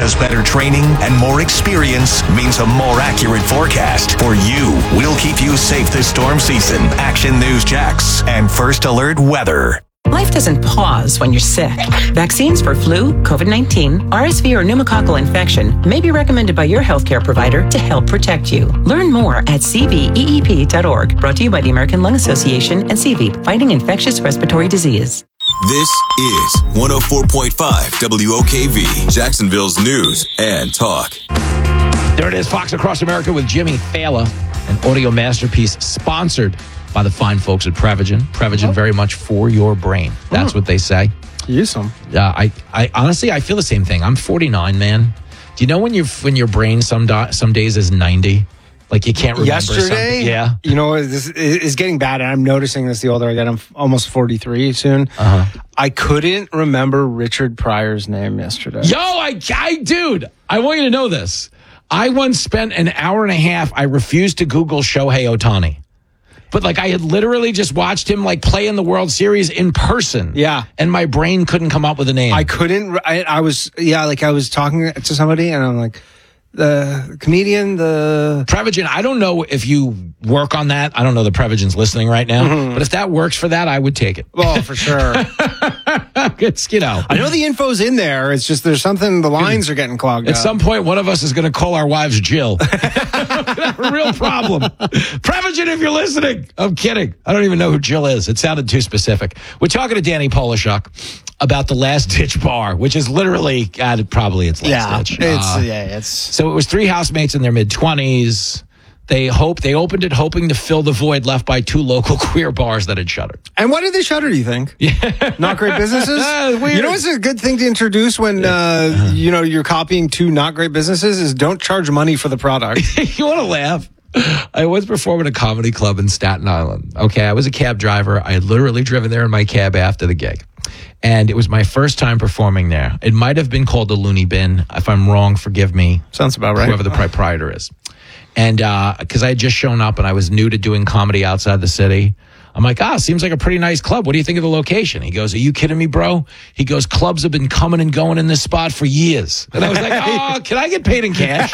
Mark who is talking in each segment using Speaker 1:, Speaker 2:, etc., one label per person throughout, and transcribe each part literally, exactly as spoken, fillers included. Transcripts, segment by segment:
Speaker 1: Because better training and more experience means a more accurate forecast. For you, we'll keep you safe this storm season. Action News Jax and First Alert Weather.
Speaker 2: Life doesn't pause when you're sick. Vaccines for flu, COVID nineteen, R S V, or pneumococcal infection may be recommended by your healthcare provider to help protect you. Learn more at c v e e p dot org. Brought to you by the American Lung Association and C V, fighting infectious respiratory disease.
Speaker 3: This is one oh four point five W O K V, Jacksonville's news and talk.
Speaker 4: There it is, Fox Across America with Jimmy Fallon, an audio masterpiece sponsored by the fine folks at Prevagen. Prevagen, very much for your brain. That's what they say.
Speaker 5: Use them.
Speaker 4: Uh, I, I honestly, I feel the same thing. I'm forty-nine, man. Do you know when you when your brain some do, some days is ninety? Like you can't remember
Speaker 5: Yesterday,
Speaker 4: something. Yeah.
Speaker 5: You know, this is getting bad, and I'm noticing this the older I get. I'm almost forty-three soon.
Speaker 4: Uh-huh.
Speaker 5: I couldn't remember Richard Pryor's name yesterday.
Speaker 4: Yo, I, I, dude, I want you to know this. I once spent an hour and a half. I refused to Google Shohei Ohtani. But like I had literally just watched him like play in the World Series in person.
Speaker 5: Yeah.
Speaker 4: And my brain couldn't come up with a name.
Speaker 5: I couldn't. I, I was, yeah, like I was talking to somebody and I'm like, the comedian, the...
Speaker 4: Prevagen, I don't know if you work on that. I don't know the Prevagen's listening right now. Mm-hmm. But if that works for that, I would take it.
Speaker 5: Well, for sure.
Speaker 4: It's, you know.
Speaker 5: I know the info's in there. It's just there's something, the lines are getting clogged
Speaker 4: At
Speaker 5: up.
Speaker 4: some point, one of us is going to call our wives Jill. A real problem. Prevagen, if you're listening. I'm kidding. I don't even know who Jill is. It sounded too specific. We're talking to Danny Polishuk about the Last Ditch Bar, which is literally, uh, probably its last
Speaker 5: yeah,
Speaker 4: ditch.
Speaker 5: It's,
Speaker 4: uh,
Speaker 5: yeah, it's...
Speaker 4: So it was three housemates in their mid-twenties. They hope they opened it hoping to fill the void left by two local queer bars that had shuttered.
Speaker 5: And why did they shutter, do you think?
Speaker 4: Yeah.
Speaker 5: Not great businesses?
Speaker 4: Weird.
Speaker 5: You know what's a good thing to introduce when, uh, you know, you're copying two not great businesses is don't charge money for the product.
Speaker 4: You want to laugh? I once performed at a comedy club in Staten Island. Okay, I was a cab driver. I had literally driven there in my cab after the gig. And it was my first time performing there. It might have been called the Looney Bin. If I'm wrong, forgive me.
Speaker 5: Sounds about right.
Speaker 4: Whoever the proprietor is. And because uh, I had just shown up and I was new to doing comedy outside the city, I'm like, ah, seems like a pretty nice club. What do you think of the location? He goes, are you kidding me, bro? He goes, clubs have been coming and going in this spot for years. And I was like, oh, can I get paid in cash?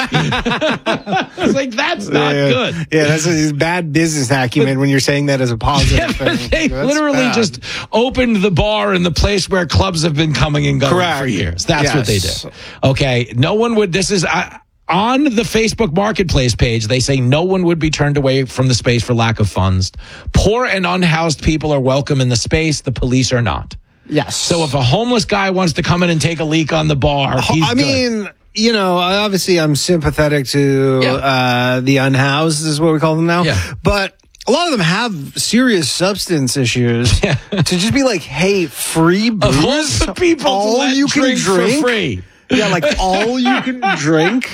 Speaker 4: I was like, that's not
Speaker 5: yeah,
Speaker 4: good.
Speaker 5: Yeah, that's a bad business acumen when you're saying that as a positive
Speaker 4: Yeah,
Speaker 5: thing.
Speaker 4: they
Speaker 5: That's
Speaker 4: literally
Speaker 5: bad.
Speaker 4: just opened the bar in the place where clubs have been coming and going
Speaker 5: Correct.
Speaker 4: for years. That's
Speaker 5: Yes.
Speaker 4: what they did. Okay, no one would, this is... I, on the Facebook Marketplace page, they say no one would be turned away from the space for lack of funds. Poor and unhoused people are welcome in the space. The police are not.
Speaker 5: Yes.
Speaker 4: So if a homeless guy wants to come in and take a leak on the bar, he's
Speaker 5: I
Speaker 4: good.
Speaker 5: mean, you know, obviously I'm sympathetic to
Speaker 4: Yeah.
Speaker 5: uh, the unhoused is what we call them now.
Speaker 4: Yeah.
Speaker 5: But a lot of them have serious substance issues.
Speaker 4: Yeah.
Speaker 5: To just be like, hey, free
Speaker 4: Of all
Speaker 5: booze,
Speaker 4: the people to
Speaker 5: all
Speaker 4: let
Speaker 5: you can
Speaker 4: drink for
Speaker 5: drink
Speaker 4: free.
Speaker 5: Yeah, like all you can drink.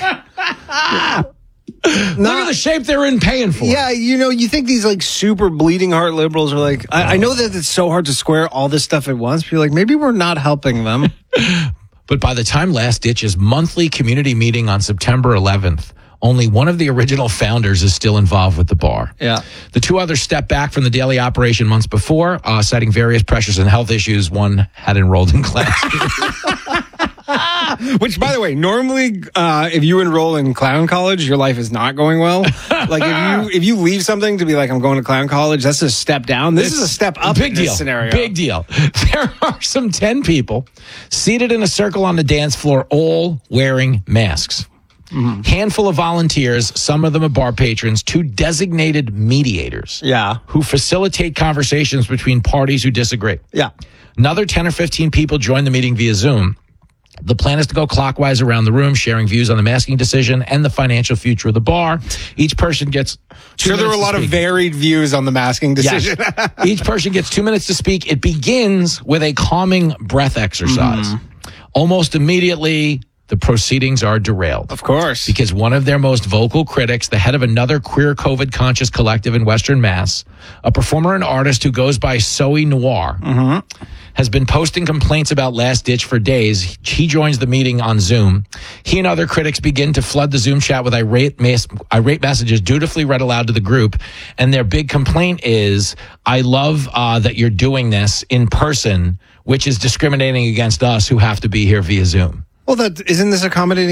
Speaker 4: Look at the shape they're in paying for.
Speaker 5: Yeah, you know, you think these like super bleeding heart liberals are like, I, I know that it's so hard to square all this stuff at once, but you're like, maybe we're not helping them.
Speaker 4: But by the time Last Ditch's monthly community meeting on September eleventh, only one of the original founders is still involved with the bar.
Speaker 5: Yeah.
Speaker 4: The two others stepped back from the daily operation months before, uh, citing various pressures and health issues. One had enrolled in classes.
Speaker 5: Which, by the way, normally, uh, if you enroll in clown college, your life is not going well. Like if you if you leave something to be like, I'm going to clown college, that's a step down. This
Speaker 4: It's
Speaker 5: is a step up
Speaker 4: big
Speaker 5: in
Speaker 4: deal.
Speaker 5: this scenario.
Speaker 4: Big deal. There are some ten people seated in a circle on the dance floor, all wearing masks. Mm-hmm. Handful of volunteers, some of them are bar patrons, two designated mediators.
Speaker 5: Yeah.
Speaker 4: Who facilitate conversations between parties who disagree.
Speaker 5: Yeah.
Speaker 4: Another ten or fifteen people join the meeting via Zoom. The plan is to go clockwise around the room, sharing views on the masking decision and the financial future of the bar. Each person gets two
Speaker 5: Sure, there were a
Speaker 4: minutes
Speaker 5: lot
Speaker 4: to
Speaker 5: of
Speaker 4: speak.
Speaker 5: varied views on the masking decision.
Speaker 4: Yes. Each person gets two minutes to speak. It begins with a calming breath exercise. Mm-hmm. Almost immediately, the proceedings are derailed.
Speaker 5: Of course.
Speaker 4: Because one of their most vocal critics, the head of another queer COVID-conscious collective in Western Mass, a performer and artist who goes by Soe Noir, mm-hmm. has been posting complaints about Last Ditch for days. He joins the meeting on Zoom. He and other critics begin to flood the Zoom chat with irate, mas- irate messages dutifully read aloud to the group. And their big complaint is, I love uh, that you're doing this in person, which is discriminating against us who have to be here via Zoom.
Speaker 5: Well, that isn't this accommodating